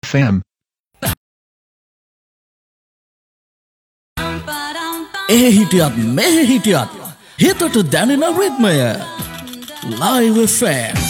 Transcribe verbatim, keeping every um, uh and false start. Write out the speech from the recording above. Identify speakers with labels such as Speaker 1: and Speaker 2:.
Speaker 1: Fam.
Speaker 2: ඒ හිටියත් මෙහෙ හිටියත් හිතට දැනෙන රිද්මය Live F M